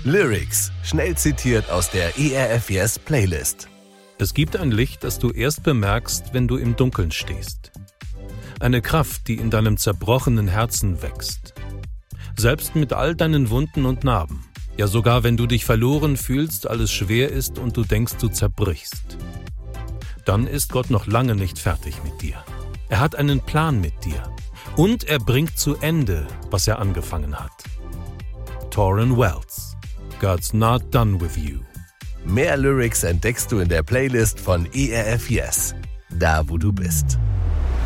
Lyrics, schnell zitiert aus der ERF Yes Playlist. Es gibt ein Licht, das du erst bemerkst, wenn du im Dunkeln stehst. Eine Kraft, die in deinem zerbrochenen Herzen wächst. Selbst mit all deinen Wunden und Narben. Ja, sogar wenn du dich verloren fühlst, alles schwer ist und du denkst, du zerbrichst. Dann ist Gott noch lange nicht fertig mit dir. Er hat einen Plan mit dir. Und er bringt zu Ende, was er angefangen hat. Tauren Wells. God's not done with you. Mehr Lyrics entdeckst du in der Playlist von ERF Yes, da wo du bist.